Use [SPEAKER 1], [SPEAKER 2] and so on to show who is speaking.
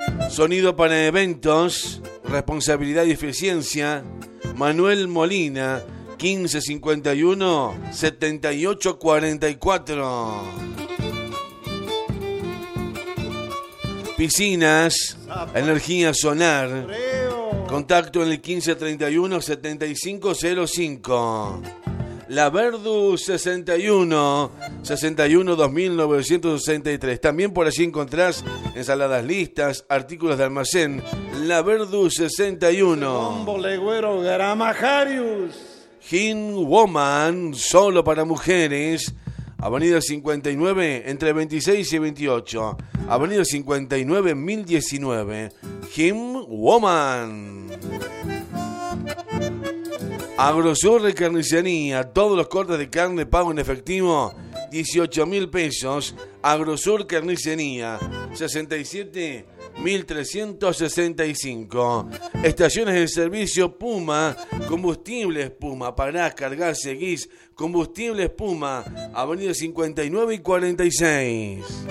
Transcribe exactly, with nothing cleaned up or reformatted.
[SPEAKER 1] Sonido para eventos, responsabilidad y eficiencia. Manuel Molina, quince cincuenta y uno, setenta y ocho cuarenta y cuatro. Piscinas, energía solar. Contacto en el quince treinta y uno, setenta y cinco cero cinco. La Verdu sesenta y uno, sesenta y uno, dos mil novecientos sesenta y tres. También por allí encontrás ensaladas listas, artículos de almacén. La Verdu sesenta y uno.
[SPEAKER 2] Legüero Gramajarius.
[SPEAKER 1] Hin Woman, solo para mujeres. Avenida cincuenta y nueve, entre veintiséis y veintiocho. Avenida cincuenta y nueve, mil diecinueve. Him Woman. Agrosur de Carnicería, todos los cortes de carne pago en efectivo, dieciocho mil pesos. Agrosur Carnicería, sesenta y siete mil trescientos sesenta y cinco. Estaciones de servicio Puma, combustibles Puma, parás, cargás, seguís. Combustibles Puma, Avenida cincuenta y nueve y cuarenta y seis.